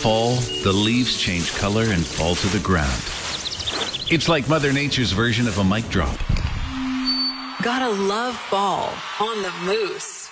fall, the leaves change color and fall to the ground. It's like Mother Nature's version of a mic drop. Gotta love fall on the Moose.